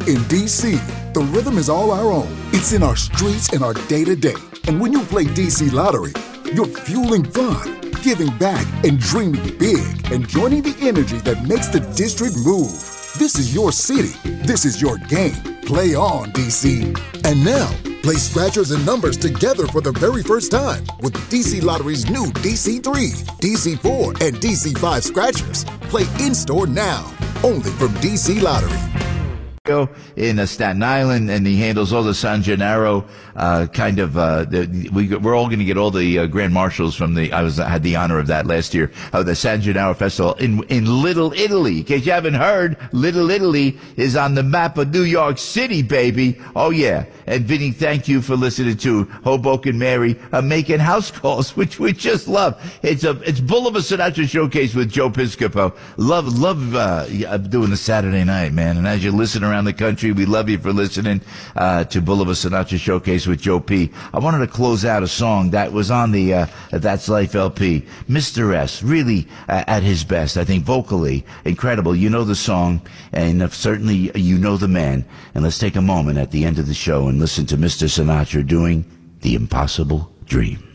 In DC, the rhythm is all our own. It's in our streets and our day-to-day. And when you play DC Lottery, you're fueling fun, giving back, and dreaming big, and joining the energy that makes the district move. This is your city. This is your game. Play on, DC. And now, play scratchers and numbers together for the very first time with DC Lottery's new DC3, DC4, and DC5 scratchers. Play in-store now, only from DC Lottery. In Staten Island, and he handles all the San Gennaro we're all going to get all the grand marshals from I had the honor of that last year, the San Gennaro Festival in Little Italy. In case you haven't heard, Little Italy is on the map of New York City, baby. Oh yeah. And Vinny, thank you for listening to Hoboken Mary making house calls, which we just love. It's Boulevard Sinatra Showcase with Joe Piscopo. Love doing the Saturday night, man. And as you listen around the country, we love you for listening to Boulevard Sinatra Showcase with Joe P. I wanted to close out a song that was on the That's Life LP. Mr. S, really at his best. I think vocally incredible. You know the song, and certainly you know the man. And let's take a moment at the end of the show and listen to Mr. Sinatra doing The Impossible Dream.